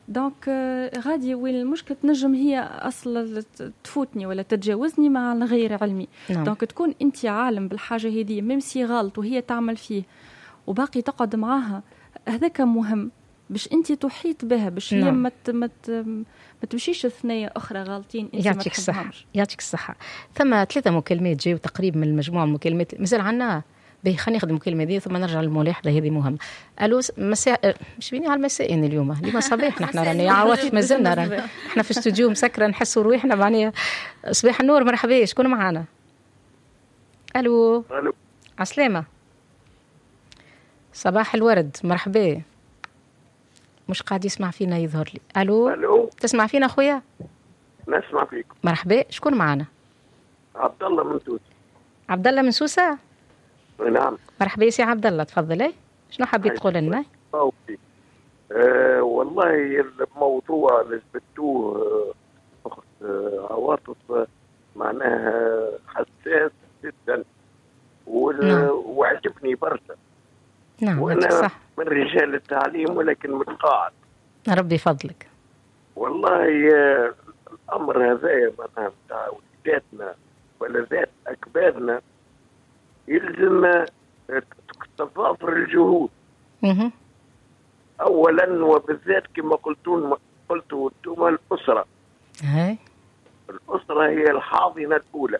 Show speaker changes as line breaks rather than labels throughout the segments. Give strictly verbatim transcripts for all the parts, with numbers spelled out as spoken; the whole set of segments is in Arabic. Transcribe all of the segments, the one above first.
دونك غادي وين المشكل تنجم هي اصلا تفوتني ولا تتجاوزني مع الغير علمي. نعم. دونك تكون انت عالم بالحاجه هذه ميم سي غلط وهي تعمل فيه وباقي تقعد معاها، هذاك مهم باش انت تحيط بها باش نعم. هي مت مت ما تمشيش ثنيه اخرى غالطين. انت
يعطيك الصحه يعطيك الصحه. ثم ثلاثه مكالمات جاوا تقريبا من المجموعه المكالمات مازال عندنا باهي. خلينا نخدم المكالمه دي ثم نرجع للملاحظه هذه مهمه. الو مساء مش بيني على المساء اليوم اليوم صباح نحن راني عاودت مازلنا رانا احنا في استوديو مسكره نحسوا روحنا معناها صباح النور. مرحبا شكون معنا؟ الو
الو
عسلامه صباح الورد مرحبا. مش قاعد يسمع فينا يظهر لي. الو
الو
تسمع فينا خويا؟
نسمع فيكم.
مرحبا شكون معنا؟
عبد الله من سوسه.
عبد الله من سوسه.
نعم
مرحبا يا سي عبد الله تفضلي. شنو حبيت تقول لنا؟
أه والله الموضوع اللي جبتوه اخت عواطف معناها حساس جدا نعم. وعجبني برشا.
نعم
وانا
صح.
من رجال التعليم ولكن متقاعد.
ربي فضلك.
والله الامر هذا معناها نتاع وليداتنا ولذات اكبادنا يلزم تضافر الجهود.
اها
اولا وبالذات كما قلتون قلتوا انتم الاسره.
هاي
الاسره هي الحاضنه الاولى.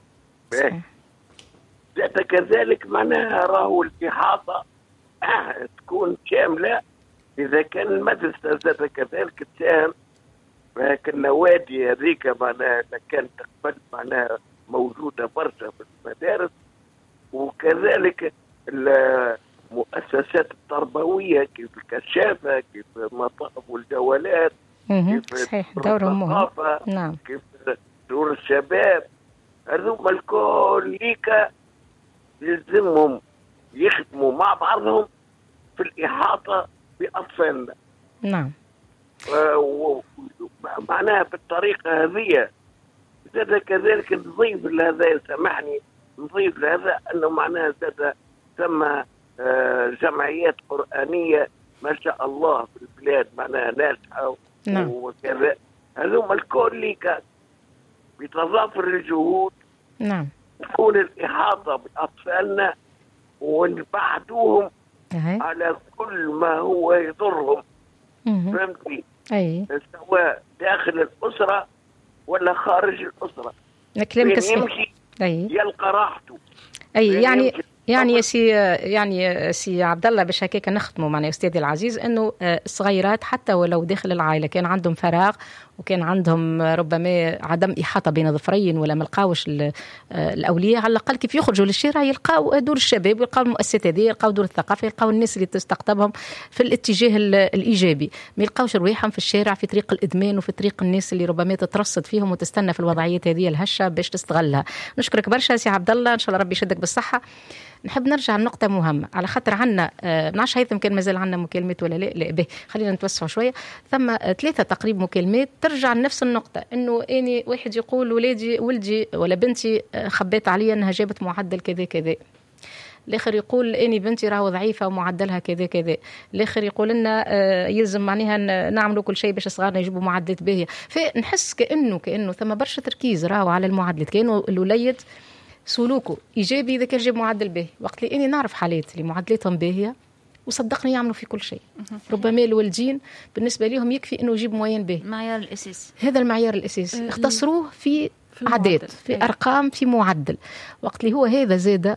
ذات كذلك معناها راهو الاحاطه آه تكون كامله اذا كان المدرسه ذات كذلك تساهم. لكن النوادي هذيك معناها كانت قبل معناها موجوده برشا في المدارس، وكذلك المؤسسات التربويه كيف الكشافه كيف المطاعم والجولات
كيف صحيح دورهم مهم. نعم.
كيف دور الشباب هذوما الكل ليك يلزمهم يخدموا مع بعضهم في الإحاطة بأطفالنا.
نعم.
معناها بالطريقة هذه زاد كذلك نضيف لهذا سامحني نضيف لهذا أنه معناها زاد ثم جمعيات قرآنية ما شاء الله في البلاد معناها ناجحة.
نعم.
وكذا هذوما الكل ليك بتضافر الجهود.
نعم.
تكون الإحاطة بأطفالنا ونبعدوهم على كل ما هو يضرهم. فهمتني؟
أي.
سواء داخل الأسرة ولا خارج الأسرة.
كلامك صحيح. أي.
يلقى راحته.
أي يعني يعني يا سي يعني سي عبد الله باش هكاك نختموا معنا استاذي العزيز انه الصغيرات حتى ولو داخل العائله كان عندهم فراغ وكان عندهم ربما عدم احاطه بين ظفرين ولا ما لقاوش الاولياء، على الاقل كيف يخرجوا للشارع يلقاو دور الشباب ويلقاو المؤسسات هذه، يلقاو دور الثقافه، يلقاو الناس اللي تستقطبهم في الاتجاه الايجابي، ما يلقاوش رواحهم في الشارع في طريق الادمان وفي طريق الناس اللي ربما تترصد فيهم وتستنى في الوضعيات هذه الهشه باش تستغلها. نشكرك برشا سي عبد الله، ان شاء الله ربي يشدك بالصحه. نحب نرجع لنقطة مهمة على خاطر عنا آه نعرفش هيثم كان مازال عنا مكالمات ولا لا. لا به خلينا نتوسعوا شوية. ثم آه ثلاثة تقريب مكالمات ترجع لنفس النقطة، انه اني واحد يقول ولادي ولدي ولا بنتي آه خبيت عليا انها جابت معدل كذا كذا، الاخر يقول اني بنتي راهو ضعيفه ومعدلها كذا كذا، الاخر يقول لنا آه يلزم معناها نعملوا كل شيء باش صغارنا يجيبوا معدلات باهيه. فنحس كانه كانه ثم برشا تركيز راهو على المعدلات، كانه الوليد سلوكه ايجابي اذا كان جاب معدل باهي، وقت اللي اني نعرف حالات اللي معدلاتهم باهيه وصدقني يعملوا في كل شيء. ربما الوالدين بالنسبه لهم يكفي انه يجيب موين باهي،
معيار الاساس،
هذا المعيار الاساسي، اختصروه في عدد في أي. أرقام في معدل، وقت اللي هو هذا زاد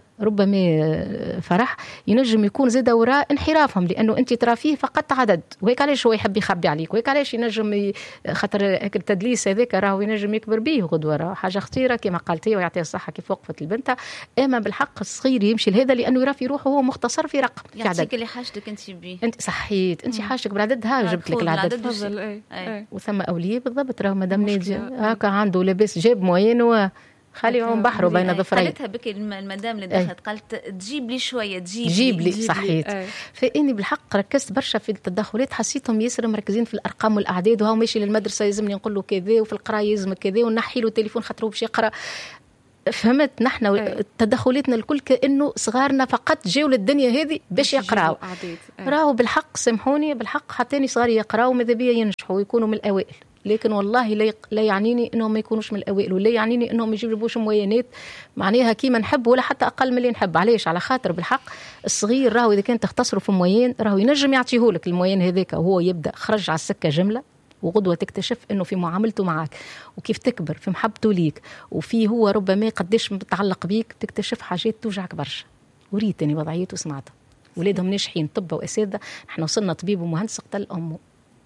ربما فرح ينجم يكون زاد وراء انحرافهم، لأنه أنت ترى فيه فقط عدد، وهيك علاش هو يحب يخبي عليك، وهيك علاش ينجم ي... خاطر التدليس هذاك راهو ينجم يكبر به غدوة، راهو حاجة خطيرة كما قالت هي ويعطيها الصحة كيف وقفت البنت. أما بالحق الصغير يمشي لهذا لأنه يرى في روحه هو مختصر في رقم في عدد.
يعطيك اللي حاجتك أنت بيه،
أنت صحيت أنت حاجتك بالعددها جبت لك العدد.
تفضل. أي.
أي. وثم أولياء بالضبط راهو مدام ناجي هكا عنده لابس جاب موين و خليهم بحروا بين ظفرين.
قالتها بك المدام اللي دخلت قالت تجيب لي شويه تجيب
جيب لي صحيت. فاني بالحق ركزت برشا في التدخلات، حسيتهم ياسر مركزين في الارقام والاعداد، وهو ماشي للمدرسه يلزمني نقول له كذا، وفي القرايه يلزمك كذا، ونحي له التليفون خاطر هو باش يقرا. فهمت نحن
أي.
تدخلاتنا الكل كأنه صغارنا فقط جاوا للدنيا هذه باش يقراوا. راهو بالحق سامحوني بالحق حتى صغاري يقراوا ماذا بيا ينجحوا ويكونوا من الأوائل، لكن والله لا لا يعنيني انهم ما يكونوش من الاوائل، ولا يعنيني انهم ما يجيبوش موينات معناها كيما نحب ولا حتى اقل من اللي نحب. علاش؟ على خاطر بالحق الصغير راهو اذا كان تختصروا في موين راهو ينجم يعطيهولك الموين هذاك وهو يبدا خرج على السكه جمله، وغدوه تكتشف انه في معاملته معك وكيف تكبر في محبته ليك وفي هو ربما قديش متعلق بيك، تكتشف حاجات توجعك برشا. وريتني وضعيته وسمعتها ولادهم ناجحين طب واساتذه، احنا وصلنا طبيب ومهندس قتل امه.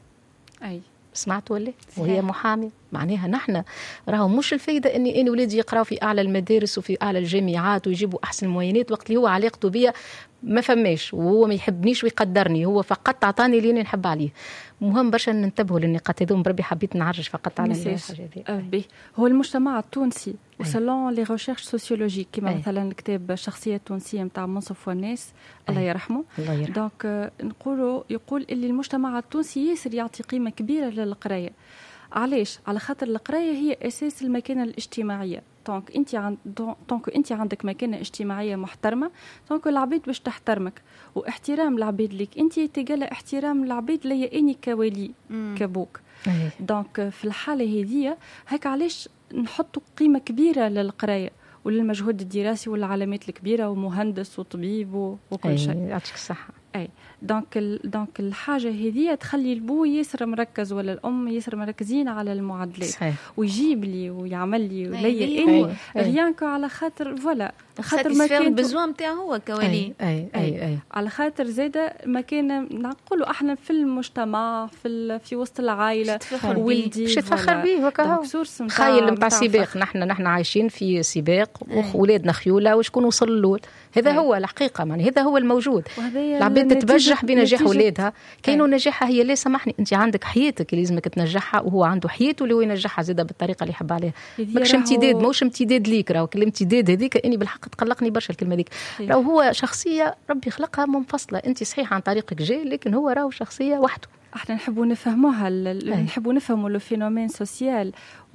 اي
سمعت ولا وهي محامي. معناها نحن راهو مش الفايدة اني انا ولادي يقراوا في اعلى المدارس وفي اعلى الجامعات ويجيبوا احسن الموينات وقت اللي هو علاقته بيا ما فماش وهو ما يحبنيش ويقدرني، هو فقط اعطاني اللي انا نحب عليه. مهم برشا ننتبهوا للنقاط هذوم. بربي حبيت نعرج فقط على الحاجه
هذه. هو المجتمع التونسي وسلون لي ريشيرش سوسيولوجيك كما مثلا الكتاب الشخصيه التونسيه نتاع منصف والناس الله يرحمه، دونك نقولوا يقول اللي المجتمع التونسي ياسر يعطي قيمه كبيره للقرايه. علاش؟ على خاطر القرايه هي اساس المكانه الاجتماعيه. دونك انت عند دونك انت عندك مكانه اجتماعيه محترمه، دونك العبيد باش تحترمك، واحترام العبيد ليك انت تقال احترام العبيد ليا اني كوالي كبوك. دونك في الحاله هذه هيك علاش نحطوا قيمه كبيره للقرايه وللمجهود الدراسي والعلامات الكبيره ومهندس وطبيب وكل شيء.
يعطيك الصحه.
اي دونك ال... دونك الحاجه هذه تخلي البو ياسر مركز ولا الام ياسر مركزين على المعادلات صحيح. ويجيب لي ويعمل لي وليا اني ريانكو على خاطر فوالا
خاطر ما كان البزوان نتاعو هو كولي.
أي. أي. أي. أي.
على خاطر زاده ما كان نقولوا احنا في المجتمع في ال... في وسط العائله
ولدي باش تفخر به وكا خايل نتاع سباق. نحن نحن عايشين في سباق وولادنا خيوله وشكون وصل الاول. هذا أي. هو الحقيقه يعني هذا هو الموجود. العباد تتبجح بنجاح ولادها كاينو نجاحها هي لا سامحني انت عندك حياتك اللي لازمك تنجحها وهو عنده حياته اللي هو ينجحها زاده بالطريقه اللي يحب عليها. ماكش امتداد موش امتداد ليك راهو الامتداد هذيك اني بالحق تقلقني برشا الكلمه هذيك. راهو هو شخصيه ربي خلقها منفصله. انت صحيح عن طريقك جاي لكن هو راهو شخصيه وحده.
احنا نحبوا نفهموها نحبوا نفهموا لو فينومين سوسيال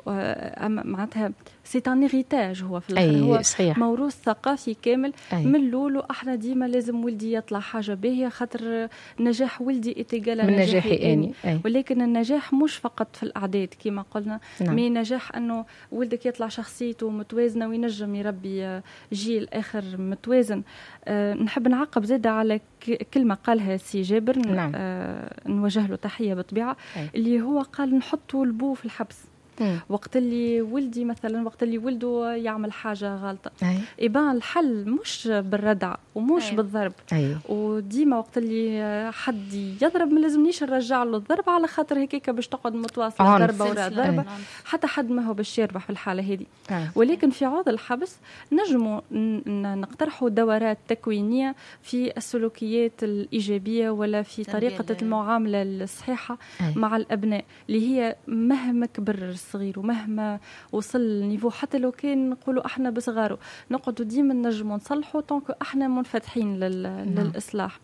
معناتها سي ان هيريتاج هو في الاخر هو صحيح. موروث ثقافي كامل أي. من الاول احنا ديما لازم ولدي يطلع حاجه باهيه خاطر نجاح ولدي اتقال
من نجاحي اني أي.
ولكن النجاح مش فقط في الاعداد كما قلنا نعم. مي نجاح انه ولدك يطلع شخصيته متوازنه وينجم يربي جيل اخر متوازن. أه نحب نعقب زاده على كلمه قالها سي جابر نعم. أه نوجه له تحيه بالطبيعه أي. اللي هو قال نحطوا البو في الحبس مم. وقت اللي ولدي مثلا وقت اللي ولده يعمل حاجه غلطه يبان الحل مش بالردع ومش أي. بالضرب أي. وديما وقت اللي حد يضرب ما لازمنيش نرجع له الضرب على خاطر هيك باش تقعد متواصله ضربه وراء ضربه حتى حد ما هو باش يربح في الحاله هذه. ولكن في عوض الحبس نجموا نقترحوا دورات تكوينيه في السلوكيات الايجابيه ولا في طريقه المعامله الصحيحه أي. مع الابناء اللي هي مهما كبر الصغير ومهما وصل النيفو حتى لو كان نقولوا احنا بصغاره نقعدوا ديما نجموا نصلحوا طونك احنا منفتحين لل... للاصلاح.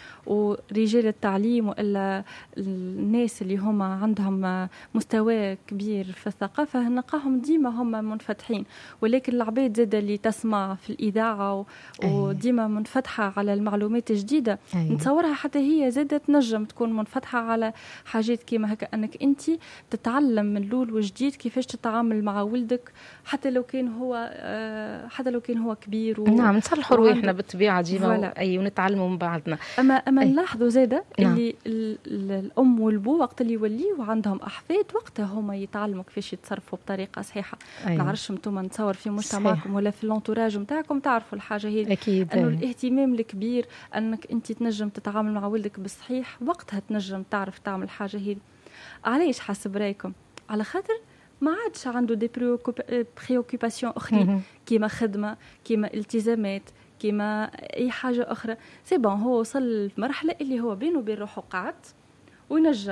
ورجال التعليم والا الناس اللي هم عندهم مستوى كبير في الثقافه نلقاهم ديما هم منفتحين. ولكن العباد زاده اللي تسمع في الاذاعه وديما منفتحه على المعلومات الجديده أيه. نتصورها حتى هي زاده تنجم تكون منفتحه على حاجات كيما هكا انك انت تتعلم من الاول وجديد كيفاش تتعامل مع ولدك حتى لو كان هو حتى لو كان هو كبير و...
نعم نصلحوا رواحنا بالطبيعه ديما اي ونتعلموا من بعضنا.
اما اما نلاحظوا زاده اللي نعم. الام والبو وقت اللي يوليوا عندهم احفاد وقتها هما يتعلموا كيفاش يتصرفوا بطريقه صحيحه. أيوة. نعرفش انتم نتصور في مجتمعكم صحيح. ولا في الانتوراج نتاعكم تعرفوا الحاجه هذه اكيد انه الاهتمام الكبير انك انت تنجم تتعامل مع ولدك بالصحيح وقتها تنجم تعرف تعمل حاجه هذه. علاش حسب رايكم؟ على خاطر ما عادش عنده دي بريوكوباسيون اخرين كيما خدمه كيما التزامات كيما اي حاجه اخرى. سي بون هو وصل لمرحله اللي هو بينه وبين روحه قعد وينجم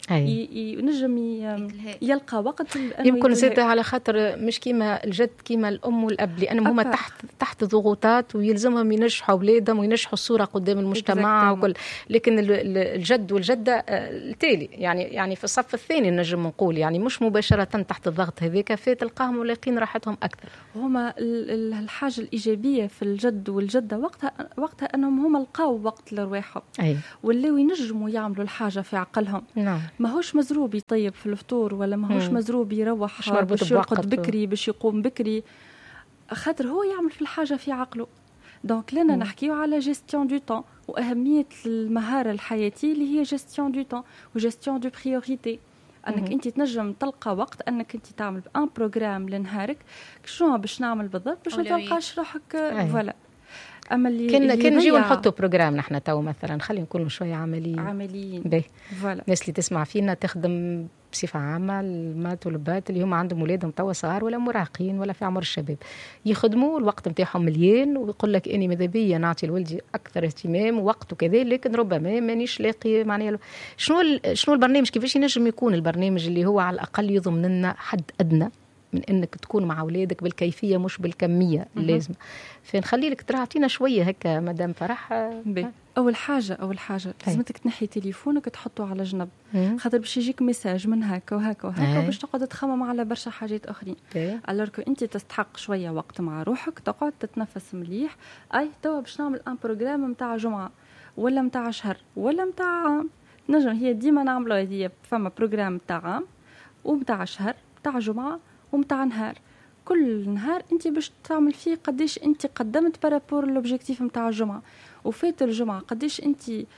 ينجم يلقى وقت.
يمكن زاد على خاطر مش كيما الجد كيما الام والاب، لانهم هما تحت تحت ضغوطات ويلزمهم ينجحوا اولادهم وينجحوا الصوره قدام المجتمع وكل. لكن الجد والجده التالي يعني يعني في الصف الثاني نجم نقول يعني مش مباشره تحت الضغط هذاك، فتلقاهم ولاقين راحتهم اكثر.
هما الحاجه الايجابيه في الجد والجده وقتها وقتها انهم هما لقاو وقت لرواحهم ولاو ينجموا يعملوا الحاجه في عقلهم.
نعم.
ماهوش مزروب يطيب في الفطور ولا ماهوش مزروب يروح باش يرقد بكري باش يقوم بكري، خاطر هو يعمل في الحاجه في عقله. دونك لنا نحكيو على جيستيون دو طون واهميه المهاره الحياتيه اللي هي جيستيون دو طون وجيستيون دو بريوريتي. انك انت تنجم تلقى وقت انك انت تعمل ان بروغرام لنهارك شنو باش نعمل بالضبط باش ما تلقاش روحك فوالا. اما اللي
كنا كنا نجيو نحطوا بروجرام نحن تو مثلا خلينا نكونوا شويه عمليين
عمليين
فوالا. الناس اللي تسمع فينا تخدم بصفه عامه المات والبات اللي هم عندهم اولادهم توا صغار ولا مراهقين ولا في عمر الشباب، يخدموا الوقت نتاعهم مليان ويقول لك اني ماذا بيا نعطي لولدي اكثر اهتمام ووقت وكذا، لكن ربما مانيش لاقي معناها شنو شنو البرنامج كيفاش ينجم يكون البرنامج اللي هو على الاقل يضمن لنا حد ادنى من انك تكون مع اولادك بالكيفيه مش بالكميه اللازمه. فنخلي لك تعطينا شويه هكا مدام فرح.
اول حاجه اول حاجه لازمتك تنحي تليفونك تحطه على جنب، خاطر باش يجيك ميساج من هكا وهكا وهكا باش تقعد تخمم على برشا حاجات اخرين. الوركو انت تستحق شويه وقت مع روحك تقعد تتنفس مليح. اي توا باش نعمل ان بروغرام نتاع جمعه ولا نتاع شهر ولا نتاع عام، نجم هي ديما نعملوا هذه فما بروغرام نتاع عام ونتاع شهر نتاع جمعه ومتاع نهار. كل نهار انت باش تعمل فيه قديش انت قدمت بارابور لوبجيكتيف نتاع الجمعه، وفات الجمعه قديش انت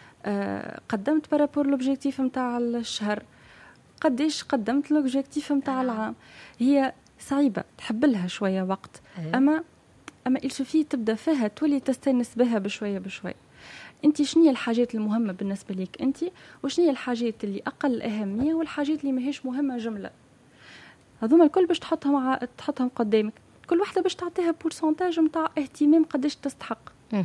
آه قدمت بارابور لوبجيكتيف نتاع الشهر، قديش قدمت لوبجيكتيف نتاع العام. هي صعيبه تحب لها شويه وقت اما اما السوفي تبدا فيها تولي تستانس بها بشويه بشويه. انت شنو الحاجات المهمه بالنسبه ليك انت وشنو الحاجات اللي اقل اهميه والحاجات اللي ماهيش مهمه جمله. هذوما الكل باش تحطهم ع... تحطهم قدامك، كل واحده باش تعطيها بورسنتاج نتاع اهتمام قداش تستحق.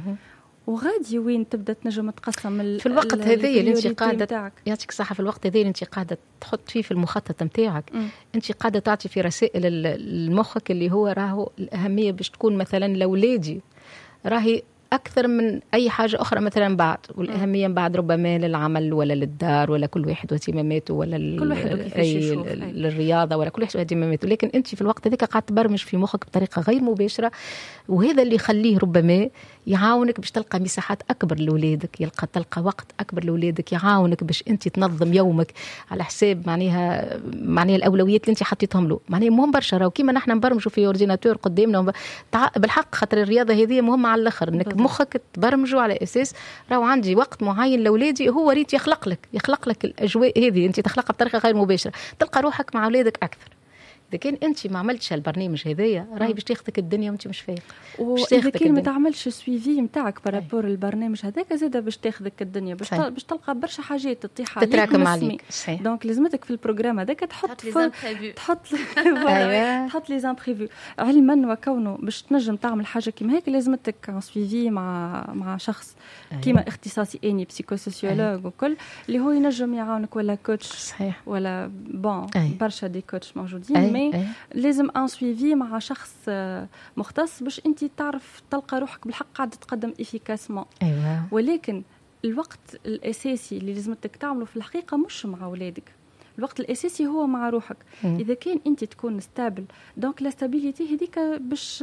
وغادي وين تبدا تنجم تقسم
في الوقت هذا اللي انت قاعده يعطيك الصحه، في الوقت هذا اللي انت قاعده تحط فيه في المخطط نتاعك انت قاعده تعطي في رسائل المخك اللي هو راهو الاهميه باش تكون مثلا لاولادي راهي أكثر من أي حاجة أخرى مثلا بعد، والأهمية بعد ربما للعمل ولا للدار ولا كل واحد واهتماماته ولا
كل واحد
أي للرياضة ولا كل واحد واهتماماته. لكن أنت في الوقت ذاك قاعد تبرمج في مخك بطريقة غير مباشرة، وهذا اللي يخليه ربما يعاونك باش تلقى مساحات أكبر لأولادك، يلقى تلقى وقت أكبر لأولادك، يعاونك باش أنت تنظم يومك على حساب معناها معناها الأولويات اللي أنت حطيتهم له. معناها مهم برشا راهو كيما نحن نبرمجوا في أورديناتور قدامنا بالحق، خاطر الرياضة هذه مهمة على الآخر انك مخك تبرمجوا على اساس راهو عندي وقت معين لاولادي، هو ريت يخلق لك يخلق لك الاجواء هذه انت تخلقها بطريقه غير مباشره، تلقى روحك مع اولادك اكثر. اذا كان انت ما عملتش البرنامج هذايا راهي باش تاخذك الدنيا وانت مش فايق.
واذا كان ما تعملش سويفي نتاعك بارابور البرنامج هذاك زاد باش تاخذك الدنيا، باش باش تلقى برشا حاجات تطيح عليك
تتراكم عليك.
دونك لازمتك في البروغرام هذاك تحط تحط تحط لي زامبريفو. علما وكونه باش تنجم تعمل حاجه كيما هيك لازمتك سويفي مع مع شخص كيما اختصاصي اني بسيكوسوسيولوج وكل اللي هو ينجم يعاونك، ولا كوتش ولا بون برشا دي كوتش موجودين. أي. لازم ان سويفي مع شخص مختص باش انت تعرف تلقى روحك بالحق قاعده تقدم افيكاسمون.
أيوة.
ولكن الوقت الاساسي اللي لازمتك تعمله في الحقيقه مش مع اولادك، الوقت الاساسي هو مع روحك. م. اذا كان انت تكون ستابل دونك لا ستابيليتي هذيك باش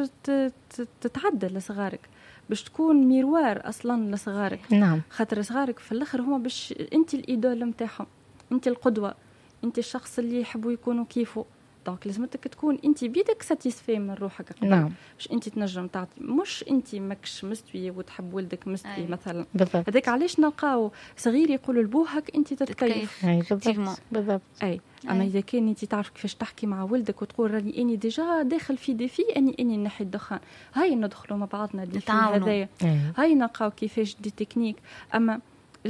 تتعدى لصغارك، باش تكون ميروار اصلا لصغارك.
نعم.
خاطر صغارك في الاخر هما باش انت الايدول نتاعهم، انت القدوه، انت الشخص اللي يحبوا يكونوا كيفه. دونك لازمتك تكون انت بيدك ساتيسفي من روحك قبل.
نعم.
باش انت تنجم تعطي، مش انت ماكش مستوي وتحب ولدك مستوي. أي. مثلا
بالضبط.
هذاك علاش نلقاو صغير يقولوا لبوهك انت تتكيف.
اي بالضبط بالضبط.
اي اما اذا كان انت تعرف كيفاش تحكي مع ولدك وتقول راني اني ديجا داخل في ديفي اني اني نحي الدخان، هاي ندخلوا مع بعضنا ديفي هذايا، هاي نلقاو كيفاش دي تكنيك. اما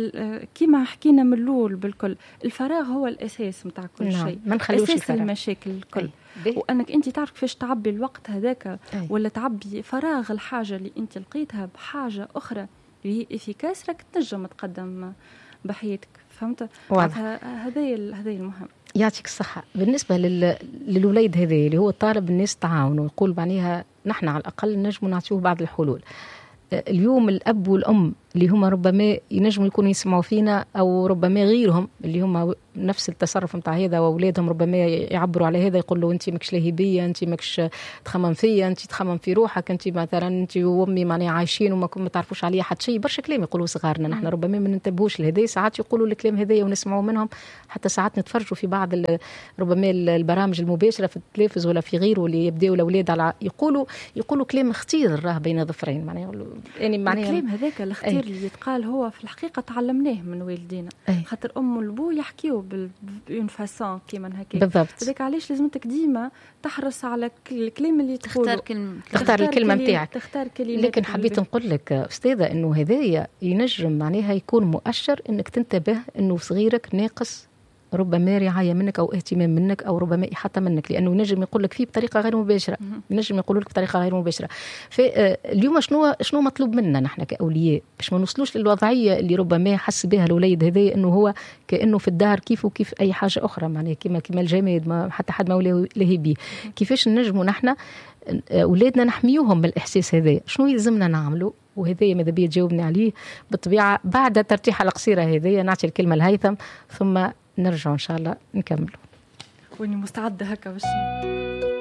كما حكينا من الاول بالكل الفراغ هو الاساس نتاع كل
نعم.
شيء،
ما نخليوش
اساس
الفراغ.
المشاكل الكل. وانك انت تعرف كيفاش تعبي الوقت هذاك، ولا تعبي فراغ الحاجه اللي انت لقيتها بحاجه اخرى اللي هي افيكاس، راك تنجم تقدم بحياتك. فهمت؟
واضح.
هذا هذا المهم.
يعطيك الصحة. بالنسبة لل... للوليد هذا اللي هو طالب الناس تعاون ويقول معناها نحن على الأقل نجم نعطيه بعض الحلول. اليوم الأب والأم اللي هم ربما ينجموا يكونوا يسمعوا فينا أو ربما غيرهم اللي هم نفس التصرف متاع هذا وأولادهم ربما يعبروا على هذا، يقولوا أنت ماكش لهيبية، أنت ماكش تخمم فيا، أنت تخمم في روحك، أنت مثلا أنت وأمي ماني عايشين وما ما تعرفوش عليا حتى شيء. برشا كلام يقولوا صغارنا نحن ربما ما ننتبهوش لهذا، ساعات يقولوا الكلام هذايا ونسمعوا منهم، حتى ساعات نتفرجوا في بعض ربما البرامج المباشرة في التلفز ولا في غيره اللي يبداوا الأولاد على يقولوا يقولوا كلام خطير راه بين ظفرين معناها يقولوا يعني معناها
الكلام هذاك الخطير اللي يتقال هو في الحقيقة تعلمناه من والدينا، خاطر أم والبو يحكيوا بون فاسون كيما هكا
بالضبط.
هذاك علاش لازمتك ديما تحرص على الكلام اللي تقوله،
تختار كلمة
تختار الكلمة نتاعك،
تختار كلمات.
لكن حبيت نقول لك أستاذة إنه هذايا ينجم معناها يكون مؤشر إنك تنتبه إنه صغيرك ناقص ربما رعاية منك أو اهتمام منك أو ربما إحاطة منك، لأنه ينجم يقول لك فيه بطريقة غير مباشرة، ينجم يقول لك بطريقة غير مباشرة. فاليوم شنو شنو مطلوب منا نحن كأولياء باش ما نوصلوش للوضعية اللي ربما يحس بها الوليد هذا إنه هو كأنه في الدار كيف وكيف أي حاجة أخرى معناها كما كما الجماد ما حتى حد ما ولا لهي. كيفاش نجموا نحن أولادنا نحميوهم من الإحساس هذا؟ شنو يلزمنا نعمله؟ وهذا ماذا بيا تجاوبني عليه بالطبيعة بعد ترتيحة القصيرة هذه. نعطي الكلمة لهيثم ثم نرجع إن شاء الله نكمل.
وإني مستعدة هكا باش